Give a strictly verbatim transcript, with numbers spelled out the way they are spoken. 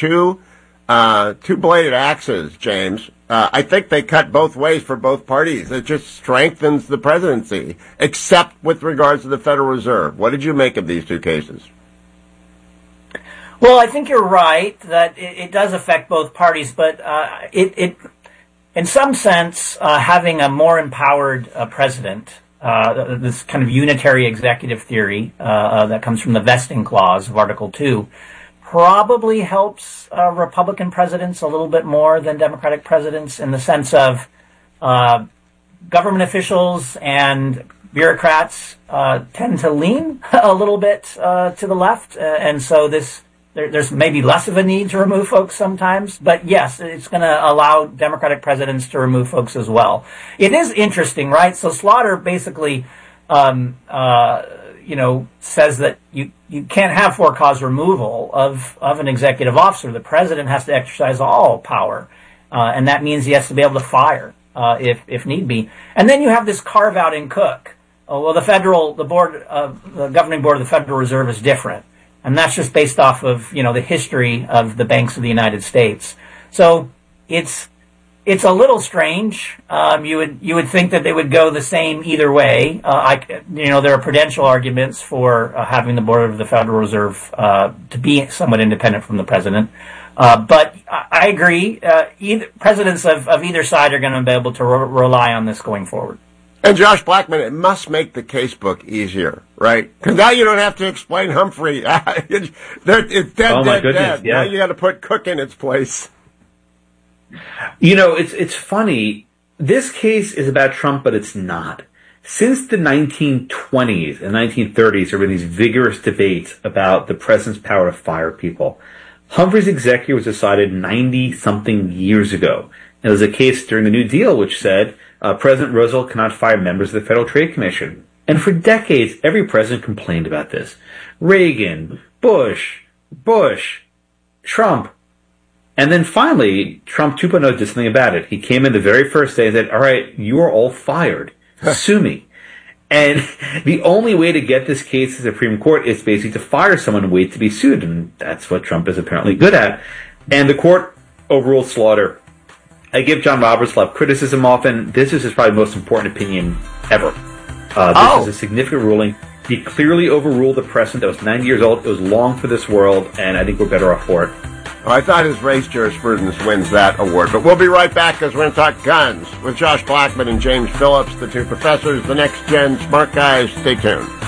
two uh, two-bladed axes, James. Uh, I think they cut both ways for both parties. It just strengthens the presidency, except with regards to the Federal Reserve. What did you make of these two cases? Well, I think you're right that it, it does affect both parties, but uh, it, it, in some sense, uh, having a more empowered uh, president, uh, this kind of unitary executive theory uh, uh, that comes from the vesting clause of Article two, probably helps uh, Republican presidents a little bit more than Democratic presidents in the sense of uh, government officials and bureaucrats uh, tend to lean a little bit uh, to the left, uh, and so this there, there's maybe less of a need to remove folks sometimes. But yes, it's going to allow Democratic presidents to remove folks as well. It is interesting, right? So Slaughter basically, um, uh, you know, says that you you can't have for cause removal of of an executive officer. The president has to exercise all power, uh, and that means he has to be able to fire uh, if if need be. And then you have this carve out in Cook. Oh, well, the federal, the board, uh, the governing board of the Federal Reserve is different, and that's just based off of you know the history of the banks of the United States. So it's it's a little strange. Um, you would you would think that they would go the same either way. Uh, I you know there are prudential arguments for uh, having the board of the Federal Reserve uh, to be somewhat independent from the president. Uh, but I, I agree. Uh, either, presidents of, of either side are going to be able to re- rely on this going forward. And Josh Blackman, it must make the casebook easier, right? Because now you don't have to explain Humphrey. it's, it's dead, oh my dead, goodness, dead. Yeah. Now you got to put Cook in its place. You know, it's it's funny. This case is about Trump, but it's not. Since the nineteen twenties and nineteen thirties, there have been these vigorous debates about the president's power to fire people. Humphrey's executive was decided ninety-something years ago. And there was a case during the New Deal which said uh, President Roosevelt cannot fire members of the Federal Trade Commission. And for decades, every president complained about this. Reagan, Bush, Bush, Trump. And then finally, Trump two point oh did something about it. He came in the very first day and said, all right, you are all fired. Sue me. And the only way to get this case to the Supreme Court is basically to fire someone and wait to be sued. And that's what Trump is apparently good at. And the court overruled Slaughter. I give John Roberts a lot of criticism often. This is his probably most important opinion ever. Uh, this oh. is a significant ruling. He clearly overruled the precedent that was ninety years old. It was long for this world, and I think we're better off for it. Well, I thought his race jurisprudence wins that award. But we'll be right back because we're going to talk guns with Josh Blackman and James Phillips, the two professors, the next-gen smart guys. Stay tuned.